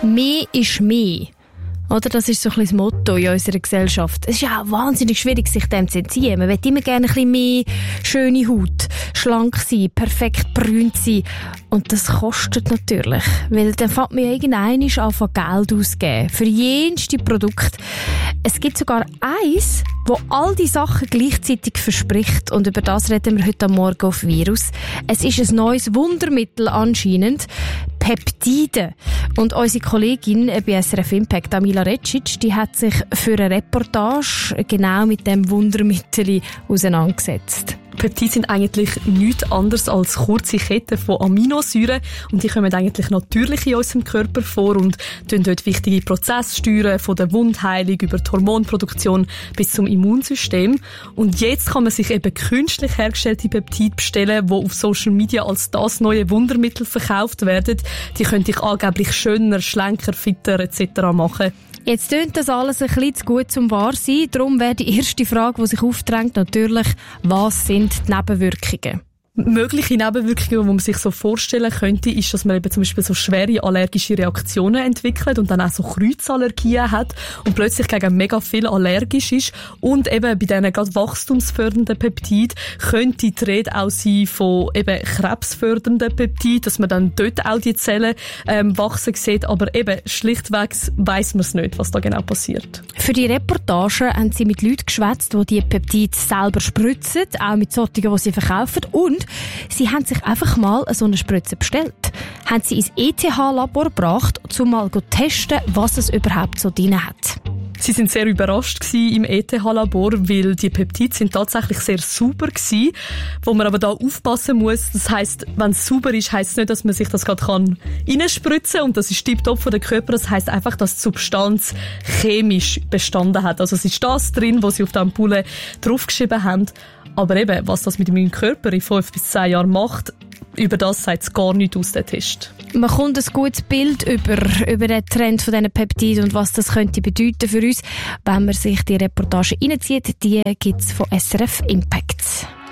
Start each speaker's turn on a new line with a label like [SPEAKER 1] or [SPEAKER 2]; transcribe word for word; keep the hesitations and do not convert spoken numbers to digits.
[SPEAKER 1] Mehr ist mehr. Oder? Das ist so ein bisschen das Motto in unserer Gesellschaft. Es ist ja auch wahnsinnig schwierig, sich dem zu entziehen. Man will immer gerne ein bisschen mehr schöne Haut, schlank sein, perfekt brünt sein. Und das kostet natürlich. Weil dann fängt man ja irgendwann an, Geld auszugeben. Für jenste Produkte. Es gibt sogar eins, wo all die Sachen gleichzeitig verspricht. Und über das reden wir heute Morgen auf Virus. Es ist ein neues Wundermittel anscheinend. Peptide. Und unsere Kollegin bei S R F Impact, Amila Recic, die hat sich für eine Reportage genau mit dem Wundermittel auseinandergesetzt.
[SPEAKER 2] Peptide sind eigentlich nichts anderes als kurze Ketten von Aminosäuren und die kommen eigentlich natürlich in unserem Körper vor und steuern dort wichtige Prozesse steuern, von der Wundheilung über die Hormonproduktion bis zum Immunsystem. Und jetzt kann man sich eben künstlich hergestellte Peptide bestellen, die auf Social Media als das neue Wundermittel verkauft werden. Die können dich angeblich schöner, schlanker, fitter et cetera machen.
[SPEAKER 1] Jetzt tönt das alles ein bisschen zu gut zum wahr sein. Darum wäre die erste Frage, die sich aufdrängt, natürlich, was sind die Nebenwirkungen?
[SPEAKER 2] Mögliche Nebenwirkungen, die man sich so vorstellen könnte, ist, dass man eben zum Beispiel so schwere allergische Reaktionen entwickelt und dann auch so Kreuzallergien hat und plötzlich gegen mega viel allergisch ist. Und eben bei diesen gerade wachstumsfördernden Peptiden könnte die Rede auch sein von eben krebsfördernden Peptiden, dass man dann dort auch die Zellen ähm, wachsen sieht. Aber eben schlichtweg weiss man es nicht, was da genau passiert.
[SPEAKER 1] Für die Reportage haben sie mit Leuten geschwätzt, die die Peptide selber spritzen, auch mit solchen, die sie verkaufen. Und sie haben sich einfach mal so eine Spritze bestellt. Haben sie ins E T H-Labor gebracht, um mal zu testen, was es überhaupt so drin hat.
[SPEAKER 2] Sie sind sehr überrascht gewesen im E T H-Labor, weil die Peptide sind tatsächlich sehr sauber gewesen, wo man aber da aufpassen muss. Das heisst, wenn es sauber ist, heisst es nicht, dass man sich das gerade kann reinspritzen kann und das ist tipptopp von der Körper. Das heisst einfach, dass die Substanz chemisch bestanden hat. Also es ist das drin, was sie auf der Ampulle draufgeschrieben haben. Aber eben, was das mit meinem Körper in fünf bis zehn Jahren macht, über das sagt es gar nichts aus, der Test.
[SPEAKER 1] Man kommt ein gutes Bild über, über den Trend von diesen Peptiden und was das könnte bedeuten für uns, wenn man sich die Reportage reinzieht. Die gibt es von S R F Impact.